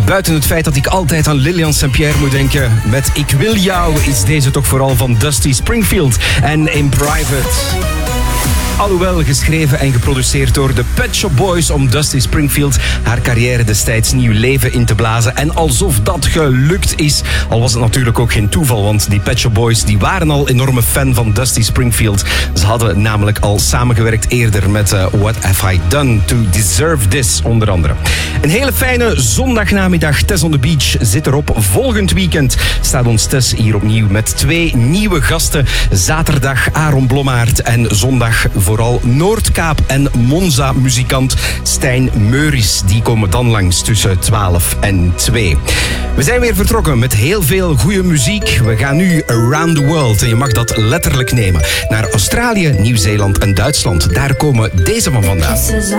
Buiten het feit dat ik altijd aan Lilian Saint-Pierre moet denken, met Ik Wil Jou is deze toch vooral van Dusty Springfield en In Private. Alhoewel geschreven en geproduceerd door de Pet Shop Boys om Dusty Springfield haar carrière destijds nieuw leven in te blazen. En alsof dat gelukt is, al was het natuurlijk ook geen toeval, want die Pet Shop Boys die waren al enorme fan van Dusty Springfield. Ze hadden namelijk al samengewerkt eerder met What Have I Done to Deserve This, onder andere. Een hele fijne zondagnamiddag. Tess on the Beach zit erop. Volgend weekend staat ons Tess hier opnieuw met 2 nieuwe gasten. Zaterdag Aaron Blommaert en zondag vooral Noordkaap en Monza-muzikant Stijn Meuris. Die komen dan langs tussen 12 en 2. We zijn weer vertrokken met heel veel goede muziek. We gaan nu around the world. En je mag dat letterlijk nemen. Naar Australië, Nieuw-Zeeland en Duitsland. Daar komen deze van vandaan.